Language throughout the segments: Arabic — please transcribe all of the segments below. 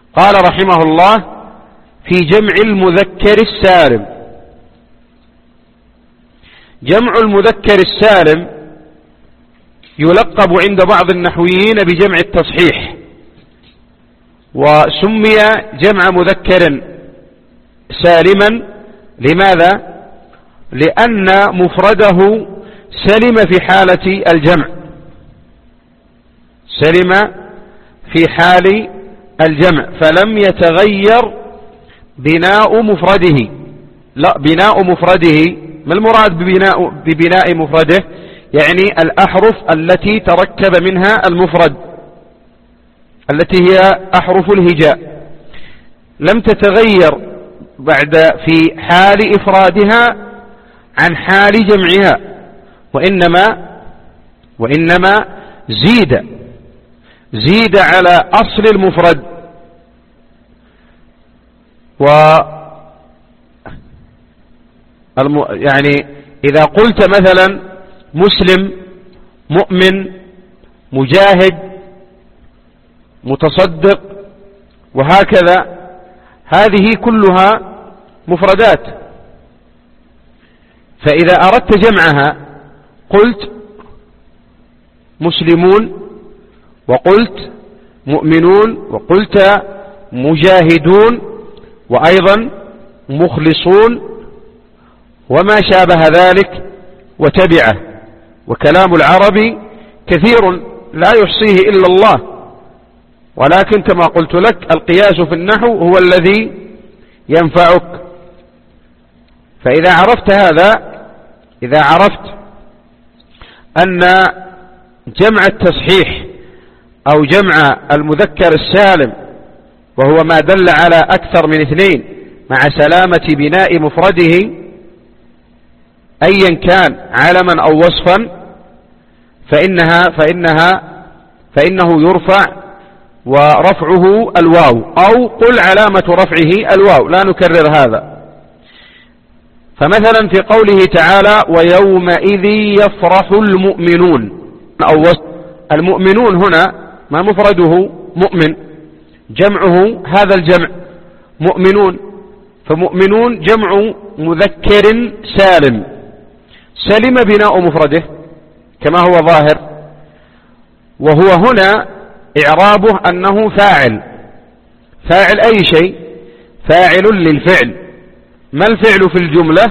قال رحمه الله: في جمع المذكر السالم. جمع المذكر السالم يلقب عند بعض النحويين بجمع التصحيح، وسمي جمع مذكر سالما. لماذا؟ لأن مفرده سلم في حالة الجمع، سلم في حال الجمع، فلم يتغير بناء مفرده. لا، بناء مفرده، ما المراد ببناء مفرده؟ يعني الأحرف التي تركب منها المفرد، التي هي أحرف الهجاء، لم تتغير بعد في حال إفرادها عن حال جمعها، وإنما زيد على أصل المفرد. يعني إذا قلت مثلا مسلم، مؤمن، مجاهد، متصدق، وهكذا، هذه كلها مفردات. فإذا أردت جمعها قلت مسلمون، وقلت مؤمنون، وقلت مجاهدون، وأيضا مخلصون، وما شابه ذلك وتبعه. وكلام العرب كثير لا يحصيه إلا الله، ولكن كما قلت لك القياس في النحو هو الذي ينفعك. فإذا عرفت هذا، إذا عرفت أن جمع التصحيح أو جمع المذكر السالم، وهو ما دل على أكثر من اثنين مع سلامة بناء مفرده أيا كان علما أو وصفا، فإنه يرفع ورفعه الواو، أو قل علامة رفعه الواو، لا نكرر هذا. فمثلا في قوله تعالى: ويومئذ يفرح المؤمنون، أو وصف المؤمنون هنا ما مفرده مؤمن، جمعه هذا الجمع مؤمنون، فمؤمنون جمع مذكر سالم، سلم بناء مفرده كما هو ظاهر. وهو هنا إعرابه أنه فاعل أي شيء، فاعل للفعل. ما الفعل في الجملة؟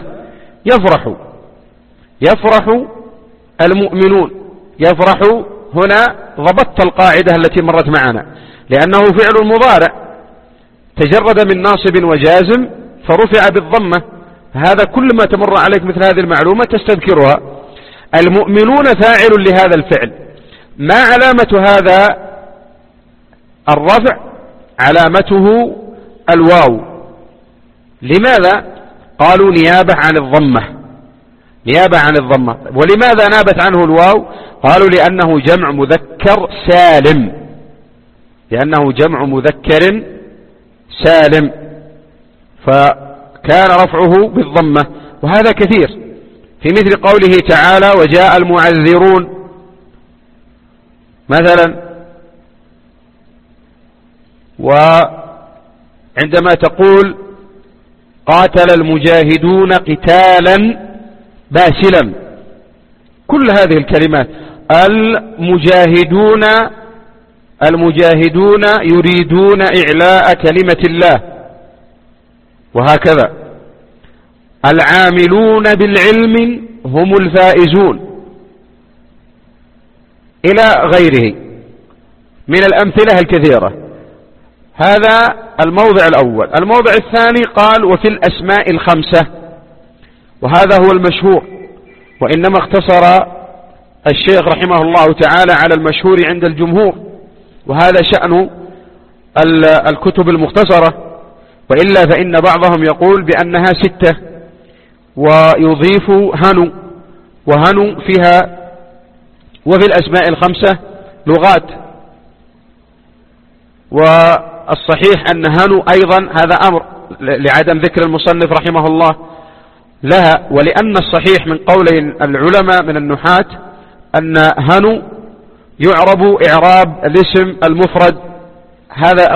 يفرح المؤمنون. يفرح هنا ضبطت القاعدة التي مرت معنا، لأنه فعل مضارع تجرد من ناصب وجازم فرفع بالضمة. هذا كل ما تمر عليك مثل هذه المعلومة تستذكرها. المؤمنون فاعل لهذا الفعل. ما علامة هذا الرفع؟ علامته الواو. لماذا؟ قالوا نيابة عن الضمة، ولماذا نابت عنه الواو؟ قالوا لأنه جمع مذكر سالم، فكان رفعه بالضمة. وهذا كثير في مثل قوله تعالى: وجاء المعذرون مثلا. وعندما تقول قاتل المجاهدون قتالا باسلا، كل هذه الكلمات، المجاهدون يريدون إعلاء كلمة الله، وهكذا. العاملون بالعلم هم الفائزون، إلى غيره من الأمثلة الكثيرة. هذا الموضع الأول. الموضع الثاني قال: وفي الأسماء الخمسة، وهذا هو المشهور، وإنما اختصر الشيخ رحمه الله تعالى على المشهور عند الجمهور، وهذا شأن الكتب المختصرة. وإلا فإن بعضهم يقول بأنها 6 ويضيف هنو، وهنو فيها وفي الأسماء الخمسة لغات. والصحيح أن هنو أيضا هذا أمر لعدم ذكر المصنف رحمه الله لها، ولأن الصحيح من قولي العلماء من النحاة أن هنو يعرب إعراب الاسم المفرد، هذا